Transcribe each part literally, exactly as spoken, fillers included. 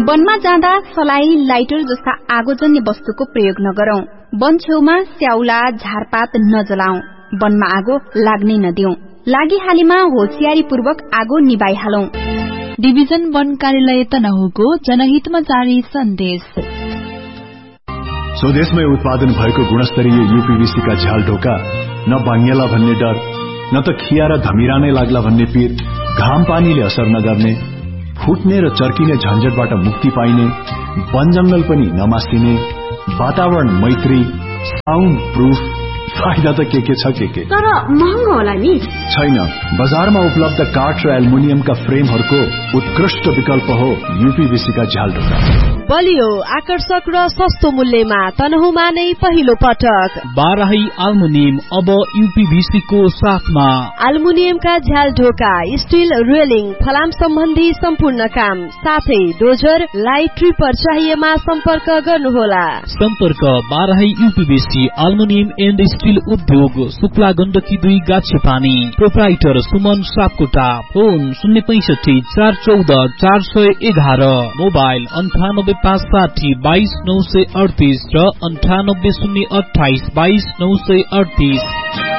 वनमा जाँदा सलाई, लाइटर जस्ता आगोजन्य वस्तुको प्रयोग नगरौं। वन छेउमा स्याउला, झारपात नजलाऊ। वनमा आगो लाग्नै नदिऊ। लागिहालेमा होशियारीपूर्वक आगो निभाइहालौं। डिभिजन वन कार्यालय तनहुको जनहितमा जारी सन्देश। स्वदेशमै उत्पादन भएको गुणस्तरीय यूपीवीसी का झ्याल ढोका न बाङ्गेला भन्ने डर, न त खिया र धमिरा नै लाग्ला भन्ने पीर, घाम पानीले असर नगर्ने, फुट्ने र चर्किने झन्झटबाट मुक्ति पाइने, वन जंगल पनि नमासिने, वातावरण मैत्री, साउन्ड प्रूफ, फाइदा त के के छ के के, तर महँगो होला नि? छैन। बजारमा उपलब्ध काठ र एल्युमिनियमका फ्रेमहरूको उत्कृष्ट विकल्प हो यूपीवीसी का झ्याल ढोका। बलियो, आकर्षक र सस्तो मूल्यमा तनहुमा नै पहिलो पटक बाराही एल्युमिनियम अब यूपीवीसी को साथमा। एल्युमिनियमका झ्याल ढोका, स्टील रेलिङ, फलाम सम्बन्धी सम्पूर्ण काम, साथै डोजर, लाइट ट्रिपर चाहिएमा सम्पर्क गर्नुहोला। सम्पर्क Barahi UPVC aluminium and steel उद्योग, शुक्ला गण्डकी दुई गाछे पानी। प्रोप्राइटर सुमन सापकोटा। फोन शून्य पैंसठी चार चौध चार सय एघार। मोबाइल अन्ठानब्बे पाँच साठी बाइस नौ सय अडतीस र अन्ठानब्बे शून्य अठाइस बाइस नौ सय अडतीस।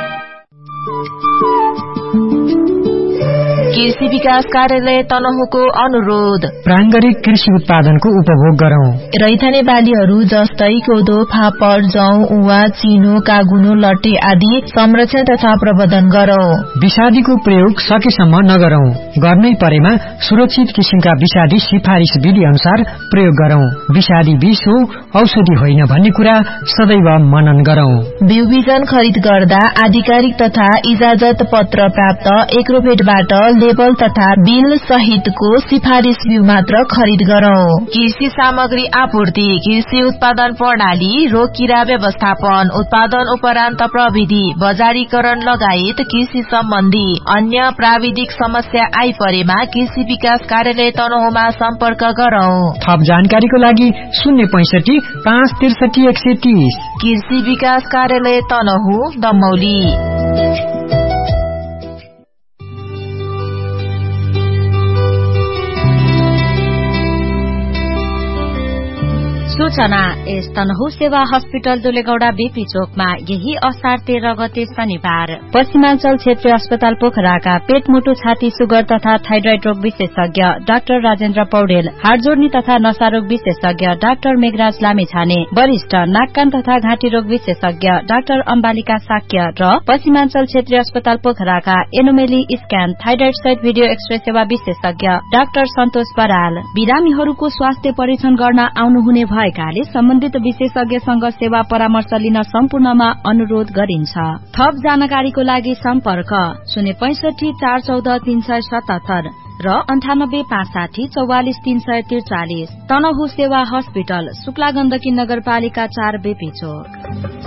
कृषि विकास कार्यालय तनहुको अनुरोध, प्राङ्गरिक कृषि उत्पादनको उपभोग गरौं। रैथाने बालीहरू जस्तै कोदो, फापर, जौ, उवा, चिनो, कागुनो, लट्टे आदि संरक्षण तथा प्रबन्धन गरौं। विषादीको प्रयोग सकेसम्म नगरौं। गर्नै परेमा सुरक्षित किसिमका विषादी सिफारिस विधि अनुसार प्रयोग गरौं। विषादी विष हो, औषधि होइन भन्ने कुरा सदैव मनन गरौं। बिउ बिजन खरिद गर्दा आधिकारिक तथा इजाजत पत्र प्राप्त एग्रोभेटबाट लेबल तथा बिल सहितको सिफारिस बिउ मात्र खरिद गरौं। कृषि सामग्री आपूर्ति, कृषि उत्पादन प्रणाली, रोग किरा व्यवस्थापन, उत्पादन उपरान्त प्रविधि, बजारीकरण लगायत कृषि सम्बन्धी अन्य प्राविधिक समस्या आइपरेमा कृषि विकास कार्यालय तनहुमा सम्पर्क गरौं। थप जानकारीको लागि शून्य पैंसठी पाँच त्रिसठी एक सय तीस। कृषि विकास कार्यालय तनहु, दमौली। सूचना, यस तनहु सेवा हस्पिटल दुलेगौडा बीपी चोकमा यही असार तेह्र गते शनिबार पश्चिमाञ्चल क्षेत्रीय अस्पताल पोखराका पेट, मुटु, छाती, सुगर तथा थाइरोइड रोग विशेषज्ञ डाक्टर राजेन्द्र पौडेल, हाड जोड्नी तथा नसारोग विशेषज्ञ डाक्टर मेघराज लामिछाने, वरिष्ठ नाक कान तथा घाँटी रोग विशेषज्ञ डाक्टर अम्बालिका साक्य र पश्चिमाञ्चल क्षेत्रीय अस्पताल पोखराका एनोमेली स्क्यान, थाइरोइड सहित भिडियो एक्सरे सेवा विशेषज्ञ डाक्टर सन्तोष बराल, बिरामीहरूको स्वास्थ्य परीक्षण गर्न आउनुहुने भएकाले सम्बन्धित विशेषज्ञसँग सेवा परामर्श लिन सम्पूर्णमा अनुरोध गरिन्छ। थप जानकारीको लागि सम्पर्क शून्य पैंसठी चार चौध तीन सय सतहत्तर र अन्ठानब्बे पाँच साठी चौवालिस तीन सय त्रिचालिस। तनहु सेवा हस्पिटल, शुक्ला गण्डकी नगरपालिका चार बेपी चोक।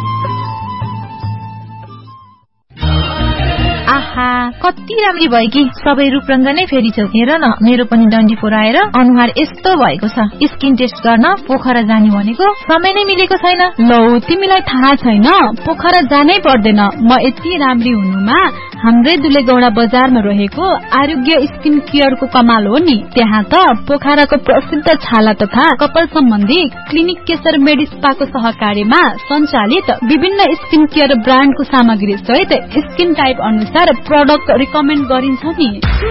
आहा, कति राम्री भयो कि सबै रूपरङ्ग नै फेरि छौ। हेर न, मेरो पनि डन्डी फोराएर अनुहार यस्तो भएको छ। स्किन टेस्ट गर्न पोखरा जाने भनेको समय नै मिलेको छैन। लौ, तिमीलाई थाहा छैन, पोखरा जानै पर्दैन। म यति राम्री हुनुमा हाम्रै दुलेगौडा बजारमा रहेको आरोग्य स्किन केयरको कमाल हो नि। त्यहाँ त पोखराको प्रसिद्ध छाला तथा कपाल सम्बन्धी क्लिनिक केशर मेडिस्पाको सहकार्यमा सञ्चालित विभिन्न स्किन केयर ब्रान्डको सामग्री सहित स्किन टाइप अनुसार प्रोडक्ट रिकमेन्ड गरिन्छ नि।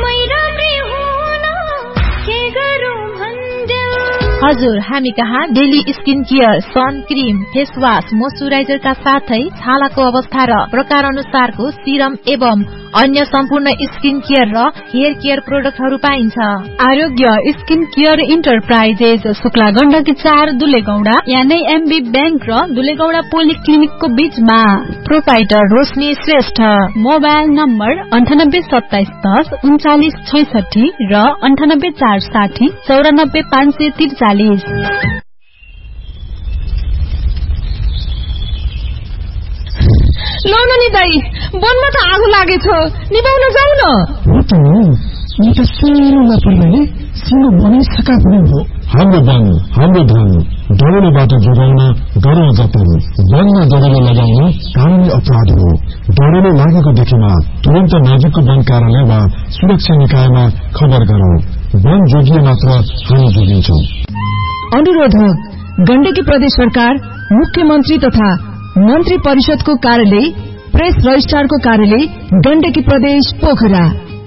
हजुर, हामी कहाँ डेली स्किन केयर, सन क्रिम, फेस वाश, मोइस्चराइजरका साथै छालाको अवस्था र प्रकार अनुसारको सिरम एवं अन्य सम्पूर्ण स्किन केयर र हेयर केयर प्रोडक्टहरू पाइन्छ। आरोग्य skin care enterprises, Shukla Gandaki चार, दुलेगौडा, यानी एमबी बैंक र दुलेगौडा पोलिक्लिनिकको बीचमा। प्रोपाइटर रोशनी श्रेष्ठ। मोबाइल नम्बर अन्ठानब्बे सत्ताइस दस उन्चालिस छैसठी र अन्ठानब्बे चार साठी चौरानब्बे पाँच सय त्रिचालिस। लौ न नि दाई, वनमा त आगो लागेछ, निभाउन जाऊ न। हाम्रो वन, हाम्रो धन, दरोडीबाट जोगाउन गरौँ जतन। वनमा दरोडी लगाउन कानूनी अपराध हो। दरोडी लागेको देखेमा तुरन्त नजिकको वन कार्यालय वा सुरक्षा निकायमा खबर गरौँ। वन जोगिए मात्र हामी जोगिन्छौं। अनुरोध हो, गण्डकी प्रदेश सरकार, मुख्यमन्त्री तथा मन्त्री परिषदको कार्यालय, प्रेस रजिस्ट्रारको कार्यालय, गण्डकी प्रदेश पोखरा।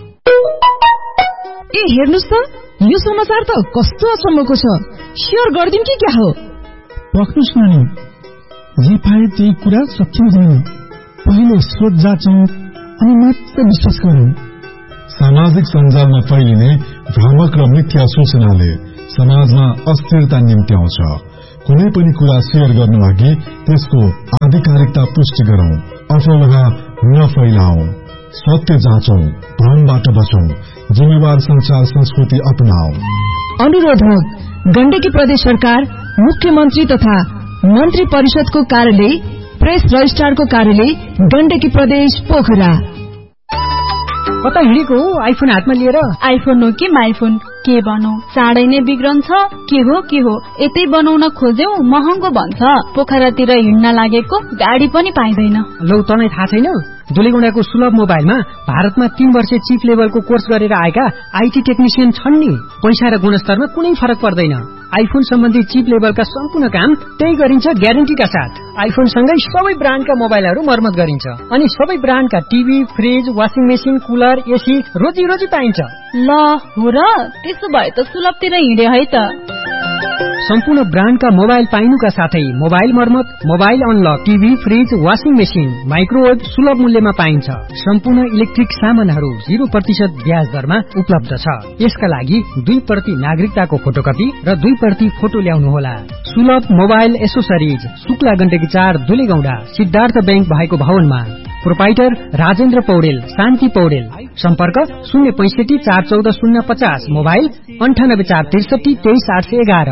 ए हेर्नुस् त, यो समाचार त कस्तो अचम्मको छ। शेयर गर्दिन कि क्या हो? पक्नुस् नानी, जे पाए त्यही कुरा सत्य हुँदैन। पहिले सोच जाँचौं अनि मात्र विश्वास गरौं। सामाजिक सञ्जालमा फैलिने भ्रामक र मिथ्या सूचनाले समाजमा अस्थिरता निम्त्याउँछ। कुनै पनि कुरा शेयर गर्नु अघि त्यसको आधिकारिकता पुष्टि गरौं। अफवाह नफैलाऊ, सत्य जाँचौं, भ्रमबाट बचौं, जिम्मेवार संचार संस्कृति अपनाऊ। अनुरोध हो, गण्डकी प्रदेश सरकार, मुख्यमन्त्री तथा मन्त्री परिषदको कार्यालय, प्रेस रजिस्ट्रारको कार्यालय, गण्डकी प्रदेश पोखरा। कता हिँडेको हो आइफोन हातमा लिएर? आइफोन हो कि माइफोन, के बनौ? चाँडै नै बिग्रन्छ। के हो के हो, यतै बनाउन खोज्यौ महँगो भन्छ। पोखरातिर हिँड्न लागेको गाडी पनि पाइँदैन। लौ तँलाई थाहा छैन? दुलेगौंडाको सुलभ मोबाइलमा भारतमा तीन वर्ष चिप लेभलको कोर्स गरेर आएका आईटी टेक्निशियन छन् नि। पैसा र गुणस्तरमा कुनै फरक पर्दैन। आइफोन सम्बन्धी चिप लेभलका सम्पूर्ण काम त्यही गरिन्छ ग्यारेन्टीका साथ। आइफोन सँगै सबै ब्रान्डका मोबाइलहरू मर्मत गरिन्छ अनि सबै ब्रान्डका TV, fridge, washing machine, cooler, AC रोजी रोजी पाइन्छ। ल हो र, त्यसो भए त सुलभतिर हिँडे है त। सम्पूर्ण ब्रान्डका मोबाइल पाइनुका साथै मोबाइल मर्मत, mobile unlock, TV, fridge, washing machine, microwave सुलभ मूल्यमा पाइन्छ। सम्पूर्ण इलेक्ट्रिक सामानहरू जीरो प्रतिशत ब्याज दरमा उपलब्ध छ। यसका लागि दुई प्रति नागरिकताको फोटोकपी र दुई प्रति फोटो ल्याउनुहोला। सुलभ मोबाइल एसोसरिज, शुक्ला गण्डकी चार, दुलेगौंडा, सिद्धार्थ बैंक भएको भवनमा। प्रोपाइटर राजेन्द्र पौडेल, शान्ति पौडेल। सम्पर्क शून्य पैंसठी चार चौध शून्य पचास, मोबाइल अन्ठानब्बे चार त्रिसठी तेइस आठ सय एघार।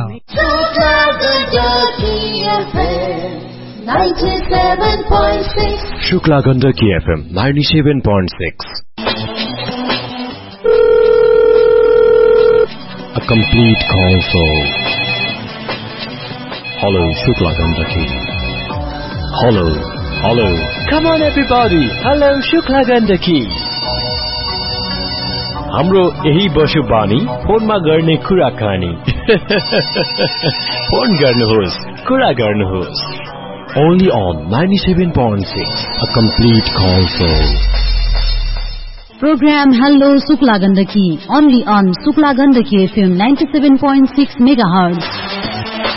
Shukla Gandaki FM ninety seven point six. A complete console. Hello, Shukla Gandaki. Hello, hello. Come on everybody. Hello, Shukla Gandaki. हाम्रो यही बसु बानी फोनमा गर्ने कुराकानी। फोन गर्नुहोस्, कुरा गर्नुहोस्। Only on ninety seven point six, a complete console. Program Hello Shukla Gandaki, only on Shukla Gandaki F M ninety seven point six megahertz.